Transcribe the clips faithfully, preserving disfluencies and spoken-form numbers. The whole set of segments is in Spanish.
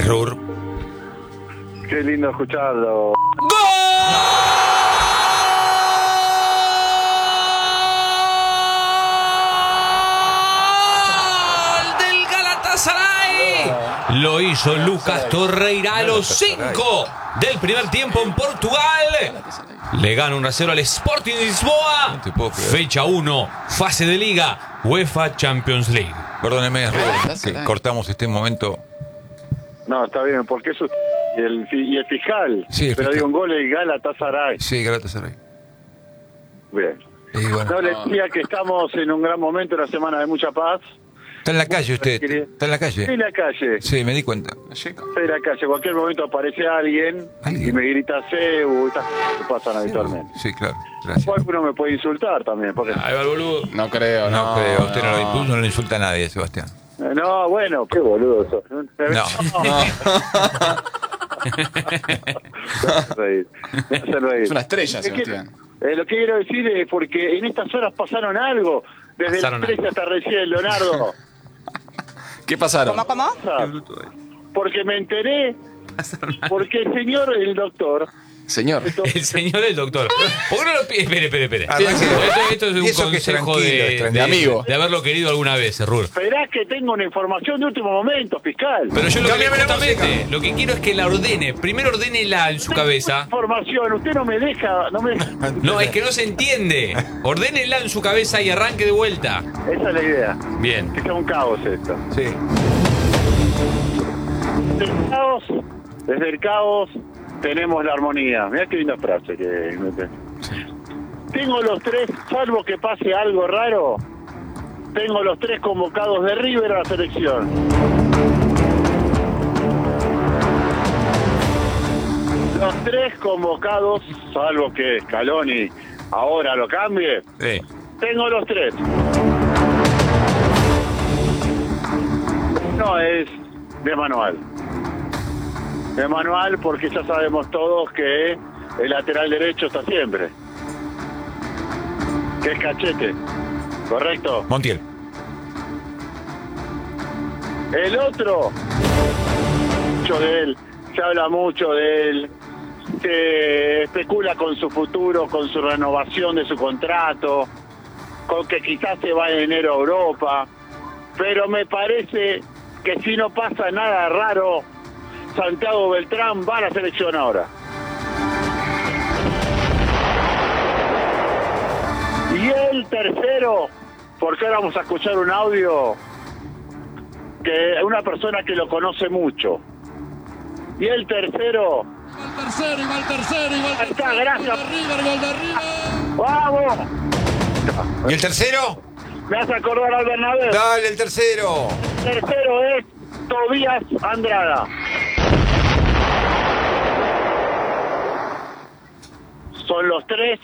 Rur. Qué lindo escucharlo. ¡Gol del Galatasaray! Lo hizo Lucas Torreira a los cinco del primer tiempo en Portugal. Le gana uno a cero al Sporting de Lisboa. Fecha uno, fase de Liga, UEFA Champions League. Perdóneme, Rubén, que cortamos este momento. No, está bien, porque eso y el, y el fiscal. Sí, el pero fiscal. digo, un gol de Galatasaray. Sí, Galatasaray. Bien. Y bueno. No, le decía que estamos en un gran momento, una semana de mucha paz. Está en la calle usted. Está en la Estoy calle. en la calle. Sí, me di cuenta. Estoy en la calle. En cualquier momento aparece alguien, ¿Alguien? y me grita Cebu. Estas cosas que pasan habitualmente. Sí, claro. Gracias. O alguno me puede insultar también. Porque... Ahí va el boludo. No creo, No, no. creo, usted no, no. lo impulsa, no le insulta a nadie, Sebastián. No, bueno, qué boludo sos. No. No. Me hace reír. Me hace reír. Es una estrella, Es que, Sebastián. eh, lo que quiero decir es porque en estas horas pasaron algo. Desde Pasaron las tres hasta recién, Leonardo. ¿Qué pasaron? ¿Cómo, cómo? Porque me enteré, porque el señor, el doctor... Señor. El señor del doctor. ¿Por qué no lo pide? Espere, espere, espere. Arranque. Esto, esto es Y un eso que es consejo tranquilo, de, es de, tranquilo. De amigo. de haberlo querido alguna vez, Rur. Esperá que tengo una información de último momento, fiscal. Pero yo lo que, Cámbiame la justamente, música. lo que quiero es que la ordene. Primero ordénela en su cabeza. Información, usted no me deja, no me... No, es que no se entiende. Ordénela en su cabeza y arranque de vuelta. Esa es la idea. Bien. Que sea un caos esto. Sí. Desde el caos, desde el caos tenemos la armonía. Mirá qué linda frase que tengo los tres, salvo que pase algo raro, tengo los tres convocados de River a la selección. Los tres convocados, salvo que Scaloni ahora lo cambie, Sí. tengo los tres. Uno es de manual. De manual porque ya sabemos todos que el lateral derecho está siempre. Que es Cachete. ¿Correcto? Montiel. El otro, mucho de él, se habla mucho de él, se especula con su futuro, con su renovación de su contrato, con que quizás se va en enero a Europa, pero me parece que si no pasa nada raro, Santiago Beltrán va a la selección ahora. Y el tercero, porque ahora vamos a escuchar un audio que una persona que lo conoce mucho. Y el tercero, Gol tercero, igual tercero, igual ahí está, tercero. gracias. Gol de River, gol de River. ¡Vamos! ¿Y el tercero? Me hace acordar al Bernabéu. Dale, el tercero. El tercero es Tobías Andrada. Son los tres.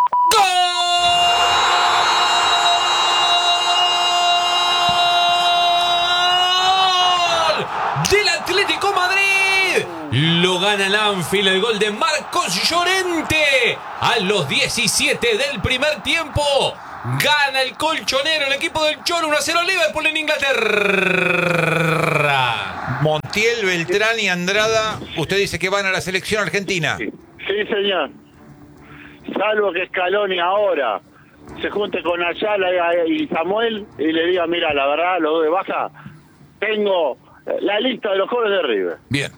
¡Gol del Atlético Madrid! Lo gana el Anfield, el gol de Marcos Llorente a los diecisiete del primer tiempo. Gana el colchonero, el equipo del Cholo, uno a cero Liverpool en Inglaterra. Montiel, Beltrán y Andrada, usted dice que van a la selección argentina. Sí, sí, señor. Salvo que Scaloni ahora se junte con Ayala y Samuel y le diga, mira, la verdad, los dos de baja, tengo la lista de los jóvenes de River. Bien.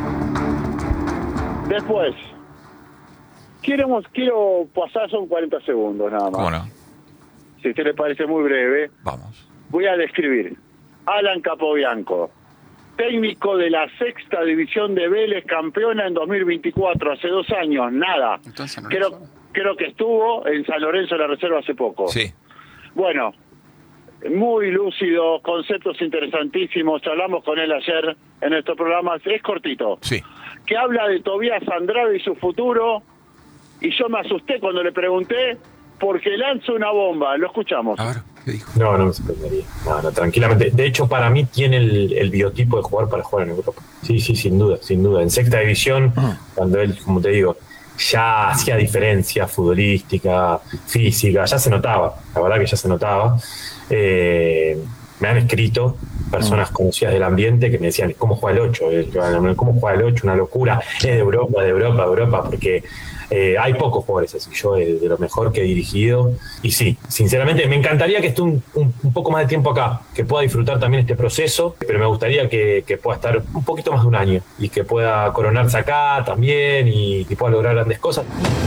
Después, quiero, quiero pasar, son cuarenta segundos nada más. ¿Cómo no? Si a usted le parece muy breve, Vamos. voy a describir. Alan Capobianco, técnico de la sexta división de Vélez, campeona en dos mil veinticuatro, hace dos años, nada. Entonces, no Creo, creo que estuvo en San Lorenzo de la Reserva hace poco. Sí. Bueno, muy lúcido, conceptos interesantísimos, hablamos con él ayer en nuestro programa, es cortito. Sí. Que habla de Tobías Andrade y su futuro, y yo me asusté cuando le pregunté, porque lanza una bomba, lo escuchamos. A ver, ¿qué dijo? No, no me sorprendería. No, no, tranquilamente. De hecho, para mí tiene el, el biotipo de jugar para jugar en Europa. Sí, sí, sin duda, sin duda. En sexta división, Ah. cuando él, como te digo, ya hacía diferencia futbolística, física, ya se notaba. La verdad que ya se notaba. Eh, me han escrito personas conocidas del ambiente que me decían, ¿cómo juega el ocho? ¿Cómo juega el ocho? Una locura. Es de Europa, de Europa, de Europa, porque eh, hay pocos jugadores así. Yo eh, de lo mejor que he dirigido. Y sí, sinceramente me encantaría que esté un, un, un poco más de tiempo acá, que pueda disfrutar también este proceso, pero me gustaría que, que pueda estar un poquito más de un año y que pueda coronarse acá también y, y pueda lograr grandes cosas.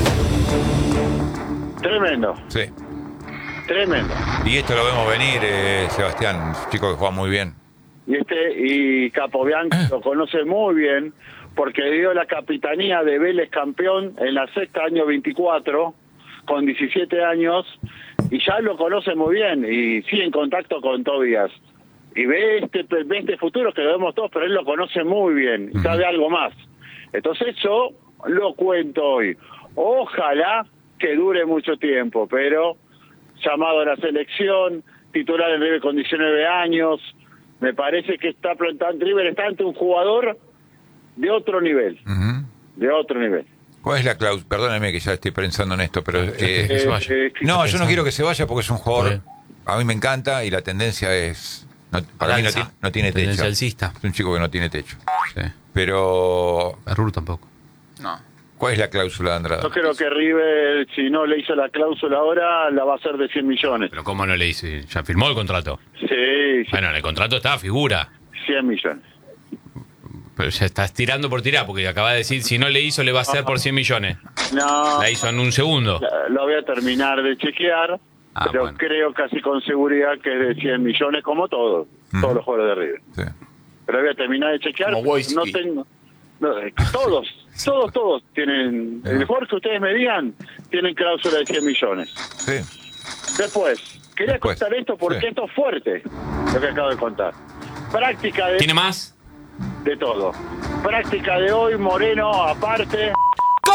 Tremendo. Sí. Tremendo. Y esto lo vemos venir, eh, Sebastián, un chico que juega muy bien. Y este y Capobianco lo conoce muy bien porque dio la capitanía de Vélez campeón en la sexta año veinticuatro con diecisiete años y ya lo conoce muy bien y sigue en contacto con Tobías. Y ve este, ve este futuro que lo vemos todos, pero él lo conoce muy bien y uh-huh. sabe algo más. Entonces yo lo cuento hoy. Ojalá que dure mucho tiempo, pero llamado a la selección, titular en River con diecinueve años, me parece que está plantando, River está ante un jugador de otro nivel, uh-huh. de otro nivel. ¿Cuál es la cláusula? Perdóname que ya estoy pensando en esto, pero... Eh, eh, que se vaya. Eh, no, yo no quiero que se vaya porque es un jugador... A mí me encanta y la tendencia es... No, para mí no, tiene, no tiene techo. Alcista. Es un chico que no tiene techo. Sí. Pero... Arrur tampoco. No. ¿Cuál es la cláusula de Andrada? Yo creo que River, si no le hizo la cláusula ahora, la va a hacer de cien millones. ¿Pero cómo no le hizo? ¿Ya firmó el contrato? Sí. sí. Bueno, en el contrato está, figura. cien millones. Pero ya estás tirando por tirar, porque acaba de decir, si no le hizo, le va a hacer por cien millones. No. La hizo en un segundo. La, lo voy a terminar de chequear, ah, pero bueno. creo casi con seguridad que es de cien millones, como todos, mm. todos los jugadores de River. Sí. Pero voy a terminar de chequear. Como no tengo... No, todos, todos, todos tienen... El jugador que ustedes me digan, tienen cláusula de cien millones. Sí. Después, quería Después. contar esto porque sí. esto es fuerte, lo que acabo de contar. Práctica de... ¿Tiene más? De todo. Práctica de hoy, Moreno, aparte... ¡Gol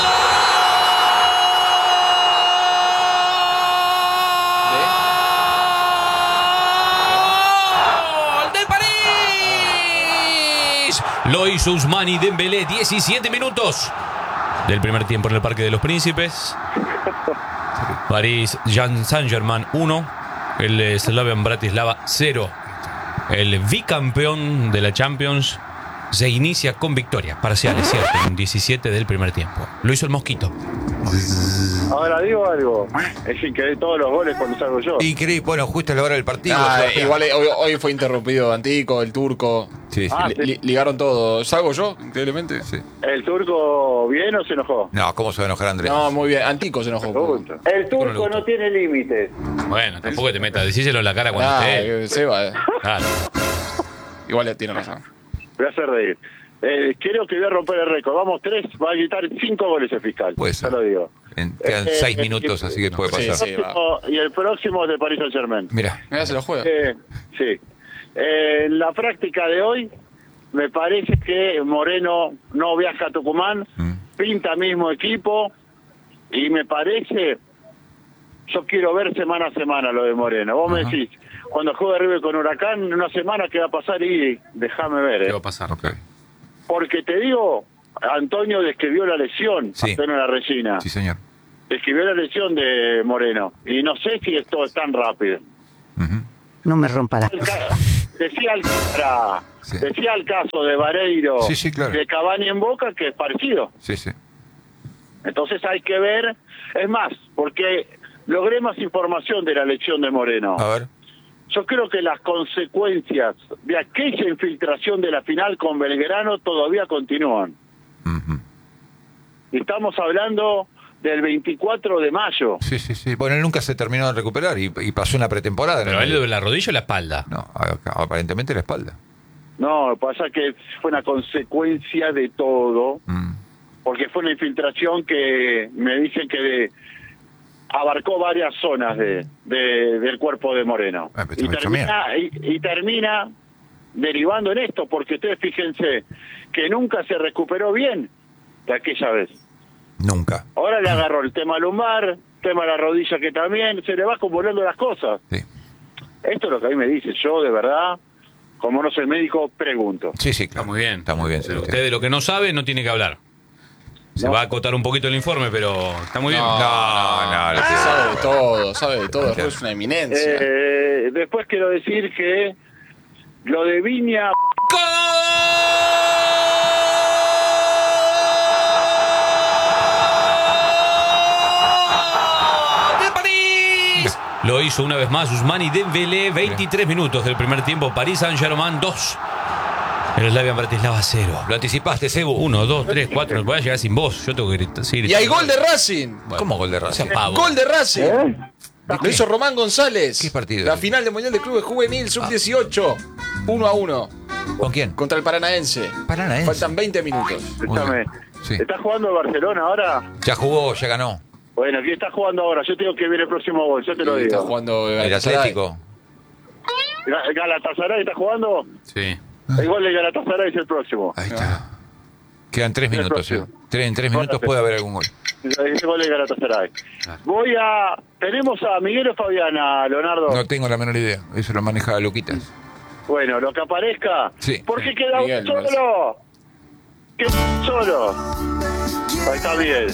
del París! Lo hizo Ousmane Dembélé, diecisiete minutos del primer tiempo en el Parque de los Príncipes. París Saint-Germain uno, el Slavian Bratislava cero. El bicampeón de la Champions se inicia con victoria parcial, es cierto, en diecisiete del primer tiempo. Lo hizo el Mosquito. Ahora digo algo, es sin querer todos los goles cuando salgo yo. Increíble, bueno, justo a la hora del partido. Ah, igual hoy, hoy fue interrumpido Antico, el turco. Sí, sí. Ah, li, sí. li, ligaron todo. ¿Salgo yo? Increíblemente. Sí. ¿El turco bien o se enojó? No, ¿cómo se va a enojar Andrés? No, muy bien. Antico se enojó. El turco no tiene límites. Bueno, tampoco te metas, decíselo en la cara cuando Ah, esté. Seba. Eh. Claro. Igual tiene razón. Voy a hacer reír. Eh, creo que voy a romper el récord. Vamos tres, va a gritar cinco goles el fiscal. Puede ser. Ya lo digo. En, quedan Eh, seis eh, minutos, eh, así que puede sí, pasar. sí. Y el próximo es de Paris Saint-Germain. Mira. Mira, se lo juega. Eh, sí. Eh, en la práctica de hoy, me parece que Moreno no viaja a Tucumán, mm. pinta mismo equipo, y me parece, yo quiero ver semana a semana lo de Moreno. Vos Ajá. me decís, cuando juega River con Huracán, en una semana, ¿qué va a pasar? Y déjame ver. ¿eh? ¿Qué va a pasar? Ok. Porque te digo, Antonio describió la lesión, sí. Antonio La Resina. Sí, señor. Describió la lesión de Moreno. Y no sé si esto es tan rápido. Uh-huh. No me rompa la... Decía el, sí. decía el caso de Vareiro, sí, sí, claro. de Cavani en Boca, que es parecido. Sí, sí. Entonces hay que ver, es más, porque logré más información de la lesión de Moreno. A ver. Yo creo que las consecuencias de aquella infiltración de la final con Belgrano todavía continúan. Uh-huh. Estamos hablando del veinticuatro de mayo. Sí, sí, sí. Bueno, él nunca se terminó de recuperar y, y pasó una pretemporada. ¿Pero él de la rodilla o la espalda? No, aparentemente la espalda. No, pasa que fue una consecuencia de todo, mm. porque fue una infiltración que me dicen que de, abarcó varias zonas de, de del cuerpo de Moreno. Ah, y, termina, y, y termina derivando en esto, porque ustedes fíjense que nunca se recuperó bien de aquella vez. Nunca. Ahora le agarró el tema lumbar, tema de la rodilla que también, se le va acumulando las cosas. Sí. Esto es lo que a mí me dice, yo de verdad, como no soy médico, pregunto. Sí, sí, claro. Está muy bien. Está muy bien. Pero usted de lo que no sabe no tiene que hablar. Se no. va a acotar un poquito el informe, pero está muy bien. No, no, no. no ah. Sabe de todo, sabe de todo. Después es una eminencia. Eh, después quiero decir que Lo de Viña. Lo hizo una vez más Ousmane Dembélé. veintitrés minutos del primer tiempo. París Saint-Germain dos. El Slavia Bratislava cero. Lo anticipaste, Cebu. uno, dos, tres, cuatro. Voy a llegar sin vos. Yo tengo que gritar. Sí, Y hay gol de Racing. Bueno, ¿Cómo gol de Racing? sea pavo. Gol de Racing. ¿Eh? Lo hizo Román González. ¿Qué partido? La final del Mundial de Clubes Juvenil sub dieciocho. uno a uno. ¿Con quién? Contra el Paranaense. Paranaense. Faltan veinte minutos. Escúchame. Sí. ¿Estás jugando el Barcelona ahora? Ya jugó, ya ganó. Bueno, ¿quién está jugando ahora? Yo tengo que ver el próximo gol, yo te lo Está digo. jugando El Galatasaray. Atlético. Ga- ¿Galatasaray está jugando? Sí. El gol de Galatasaray es el próximo. Ahí está. Quedan tres El minutos. próximo. eh. Tres- en tres minutos puede haber algún gol. Ese gol de Galatasaray. Voy a... Tenemos a Miguel o Fabiana, Leonardo. No tengo la menor idea. Eso lo maneja Luquitas. Bueno, lo que aparezca. Sí. ¿Por qué queda Miguel, uno solo? Queda solo. Ahí está Miguel.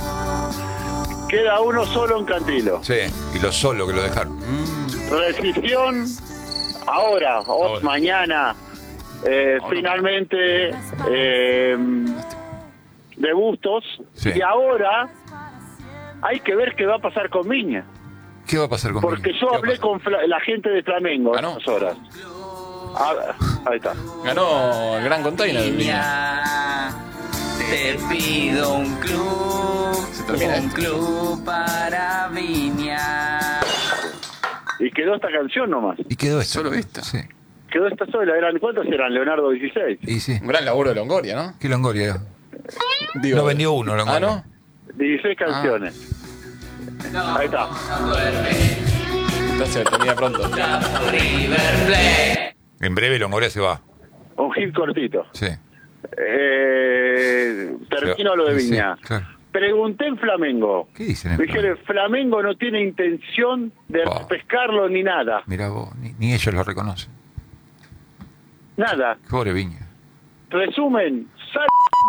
Queda uno solo en Cantilo. Sí. Y lo solo que lo dejaron. Rescisión ahora, o Ahora. mañana. Eh, finalmente eh, de Bustos. Sí. Y ahora hay que ver qué va a pasar con Viña. ¿Qué va a pasar con Porque Viña? yo ¿Qué va a hablé pasar? con Fla- la gente de Flamengo en Ganó. estas horas. Ah, ahí está. Ganó el Gran Container. el Viña. Viña, te pido un club, Se termina un esto. club para Viña. Y quedó esta canción nomás. Y quedó esto. Solo esta. Sí. Quedó esta sola. ¿Eran, ¿Cuántos eran, Leonardo? dieciséis. Y sí. Un gran laburo de Longoria, ¿no? ¿Qué Longoria? Digo, No vendió uno, Longoria. Ah, ¿no? dieciséis canciones. Ahí está. Entonces termina pronto. River Plate. En breve Longoria se va. Un hit cortito. Sí. Eh, termino lo de Sí, Viña. claro. Pregunté en Flamengo. ¿Qué dicen en Me dijeron, Flamengo no tiene intención de Oh. pescarlo ni nada. Mirá vos, ni, ni ellos lo reconocen. Nada. Pobre Viña. Resumen, sal...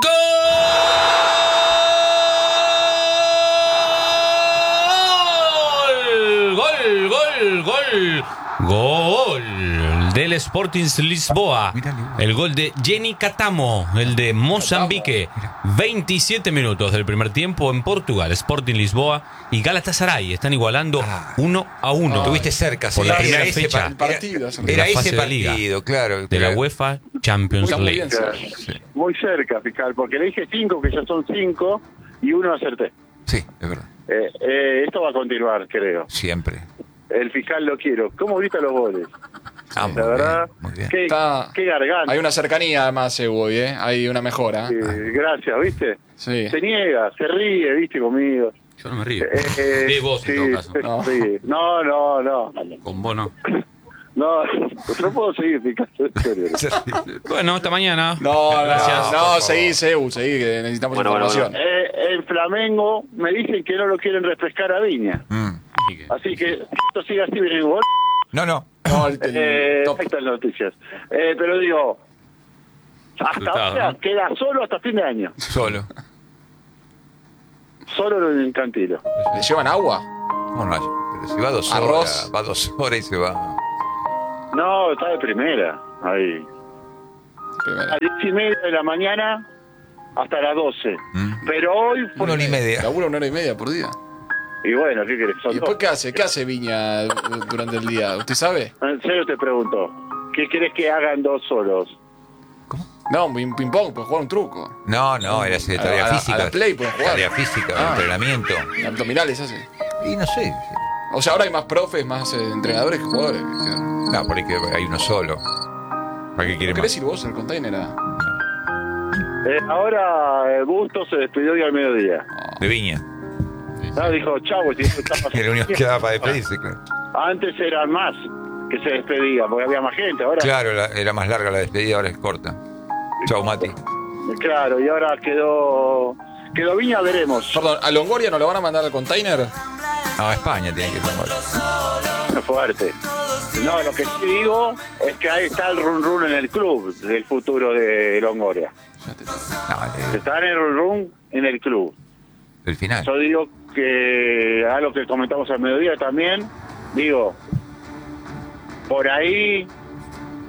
¡Gol! ¡Gol! ¡Gol! ¡Gol! ¡Gol! Del Sporting Lisboa. Mirá, Lisboa. El gol de Jenny Catamo, el de Mozambique. veintisiete minutos del primer tiempo en Portugal. Sporting Lisboa y Galatasaray están igualando Ah. uno a uno. Estuviste cerca, Por sí. la Era primera ese fecha pa- El partido. Era, de era la fase ese de liga. partido, claro. de la Era- UEFA Champions Está muy League. bien, Sergio. Sí, Muy cerca, fiscal, porque le dije cinco, que ya son cinco, y uno acerté. sí, es verdad. Eh, eh, esto va a continuar, creo. Siempre. El fiscal lo quiero. ¿Cómo viste los goles? Ah, muy La verdad, bien, muy bien. qué, Está- qué garganta. Hay una cercanía además, Evo, hoy, ¿eh? Hay una mejora. Eh, gracias, ¿viste? Sí. Se niega, se ríe, ¿viste? Conmigo. Yo no me río. Eh, eh, Sí, vos en sí, todo caso. se No. ríe. No, no, no. Con vos no. No, no puedo seguir, fiscal. en serio. Bueno, hasta mañana. No, Gracias. no, no, seguí, Evo, seguí, que necesitamos Bueno, bueno, información. bueno. Eh, en Flamengo me dicen que no lo quieren refrescar a Viña. Mm. Así que esto sigue así, miren, gol. No, no. No, el, el Eh, top. ahí están las noticias. Eh, pero digo, hasta Resultado, ahora ¿no? queda solo hasta fin de año. Solo. Solo en Cantilo. ¿Le llevan agua? ¿Cómo no hay? Pero si va dos Arroz. horas, va dos horas y se va. No, está de primera. Ahí. Primera. A diez y media de la mañana hasta las doce. Mm. Pero hoy fue... Una hora y media. Labura una hora y media por día. Y bueno, ¿qué querés? Son ¿Y después dos. qué hace? ¿Qué hace Viña durante el día? ¿Usted sabe? En serio te pregunto. ¿Qué querés que hagan dos solos? No, un ping- ping-pong, puede jugar un truco. No, no, era hacer A- tarea a la- física. a la Play pueden jugar. Tarea física, Ah. entrenamiento. Abdominales hace. Y no sé. O sea, ahora hay más profes, más eh, entrenadores que jugadores. ¿No No, por ahí que hay uno solo. ¿Para qué quiere querés más? ir vos al container? A... Eh, ahora eh, Busto se despidió hoy al mediodía. De Viña. No, dijo, chau, si esto está pasando. Era el único que quedaba para despedirse, claro. Antes eran más que se despedían, porque había más gente. Ahora, Claro, la- era más larga la despedida, ahora es corta. Chau, Mati. claro, y ahora quedó quedó Viña, veremos. Perdón, ¿a Longoria no lo van a mandar al container? No, a España tiene que tomar. Fuerte. No, lo que sí digo es que ahí está el run run en el club del futuro de Longoria. No, Está en el run run en el club. el final. Yo digo que a lo que comentamos al mediodía también, digo, por ahí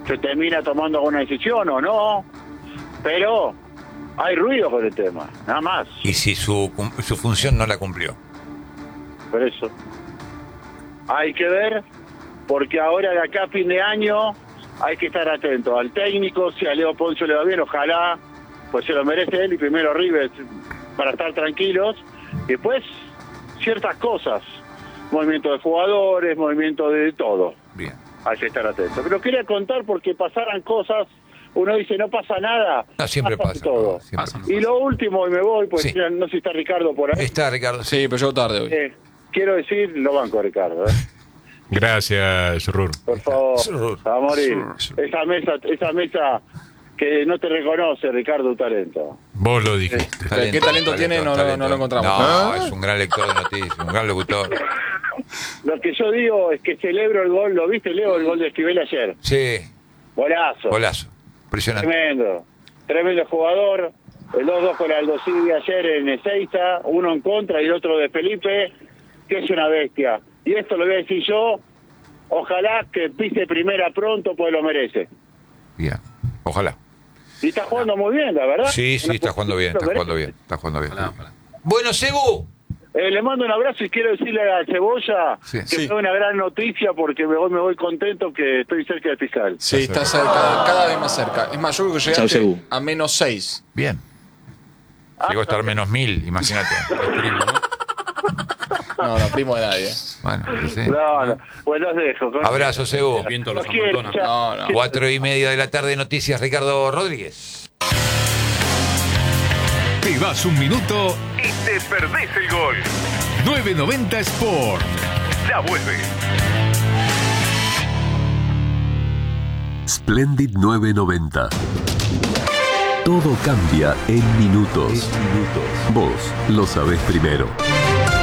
se termina tomando alguna decisión o no, pero hay ruido con el tema, nada más. Y si su, su función no la cumplió. Por eso hay que ver, porque ahora de acá a fin de año hay que estar atento al técnico. Si a Leo Poncio le va bien, ojalá, pues se lo merece él y primero River, para estar tranquilos. Después, ciertas cosas, movimiento de jugadores, movimiento de todo. Bien. Hay que estar atento. Pero quería contar porque pasaran cosas, uno dice no pasa nada. No, siempre pasa. pasa todo. No, siempre Pasa, pasa. Y lo último, y me voy, pues Sí. no sé si está Ricardo por ahí. Está Ricardo. Sí, pero yo tarde hoy. Eh, quiero decir, lo banco a Ricardo, ¿eh? Gracias, Rur. Por favor, Sur. a morir. Sur. Esa mesa, esa mesa que no te reconoce, Ricardo, tu talento. Vos lo dijiste. ¿Qué talento tiene? No lo- no lo encontramos. No, ¿Ah? es un gran lector de noticias, un gran locutor. Lo que yo digo es que celebro el gol, ¿lo viste, Leo? El gol de Esquivel ayer. Sí, Golazo. golazo. Impresionante. Tremendo. Tremendo jugador. El dos dos con Aldo Civi ayer en Ezeiza, uno en contra y el otro de Felipe, que es una bestia. Y esto lo voy a decir yo, ojalá que pise primera pronto, pues lo merece. Bien. Ojalá. Y está jugando muy bien, la verdad. Sí, sí, está jugando bien, está jugando bien, está jugando bien. Ojalá, ojalá. Bueno, Segu. Eh, le mando un abrazo y quiero decirle a Cebolla Sí. que Sí. fue una gran noticia porque me voy, me voy contento que estoy cerca del fiscal. Sí, está cerca, cada vez más cerca. Es más, yo creo que Chau, llegaste Sebu. a menos seis. Bien. Llegó a estar menos mil, imagínate. No, no, primo de nadie. Bueno, sí. No, no. Pues los dejo. Con- Abrazo, Segu. El viento Los los quiero, amontona. chao. No, no. Cuatro y media de la tarde, noticias, Ricardo Rodríguez. Te vas un minuto y te perdés el gol. nueve noventa Sport. Ya vuelve. Splendid nueve noventa. Todo cambia en minutos. Vos lo sabés primero.